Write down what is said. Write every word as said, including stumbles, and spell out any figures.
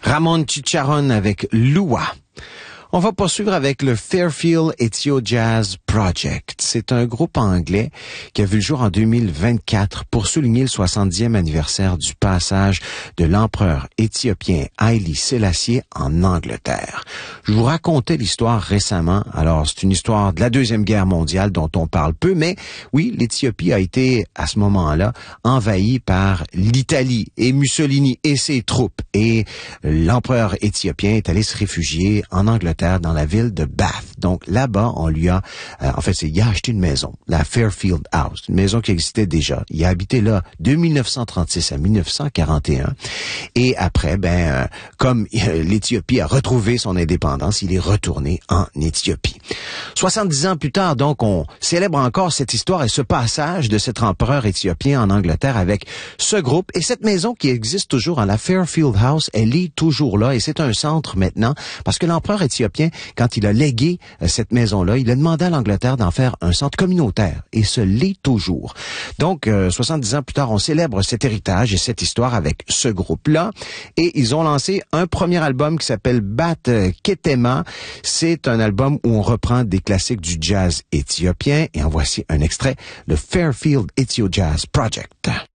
Ramon Chicharron avec Lua. On va poursuivre avec le Fairfield Ethio Jazz Project. C'est un groupe anglais qui a vu le jour en deux mille vingt-quatre pour souligner le soixantième anniversaire du passage de l'empereur éthiopien Haïli Sélassié en Angleterre. Je vous racontais l'histoire récemment. Alors, c'est une histoire de la Deuxième Guerre mondiale dont on parle peu, mais oui, l'Éthiopie a été, à ce moment-là, envahie par l'Italie et Mussolini et ses troupes. Et l'empereur éthiopien est allé se réfugier en Angleterre, dans la ville de Bath. Donc là-bas, on lui a, euh, en fait, c'est, il a acheté une maison, la Fairfield House, une maison qui existait déjà. Il a habité là de mille neuf cent trente-six à mille neuf cent quarante et un. Et après, ben, euh, comme euh, l'Éthiopie a retrouvé son indépendance, il est retourné en Éthiopie. soixante-dix ans plus tard, donc, on célèbre encore cette histoire et ce passage de cet empereur éthiopien en Angleterre avec ce groupe. Et cette maison qui existe toujours, à la Fairfield House, elle est toujours là et c'est un centre maintenant parce que l'empereur éthiopien, quand il a légué euh, cette maison-là, il a demandé à l'Angleterre d'en faire un centre communautaire, et ce l'est toujours. Donc, euh, soixante-dix ans plus tard, on célèbre cet héritage et cette histoire avec ce groupe-là, et ils ont lancé un premier album qui s'appelle Bat Ketema. C'est un album où on reprend des classiques du jazz éthiopien, et en voici un extrait, le Fairfield Ethio Jazz Project.